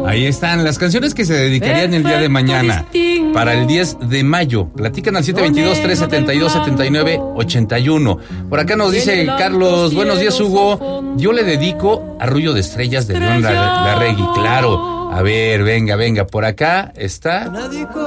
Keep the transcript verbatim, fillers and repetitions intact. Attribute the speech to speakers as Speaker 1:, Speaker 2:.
Speaker 1: Ahí están las canciones que se dedicarían el día de mañana para el diez de mayo. Platican al siete dos dos, tres siete dos, siete nueve ocho uno. Por acá nos dice Carlos, buenos días, Hugo. Yo le dedico a Arrullo de Estrellas de León Larregui. Claro. A ver, venga, venga. Por acá está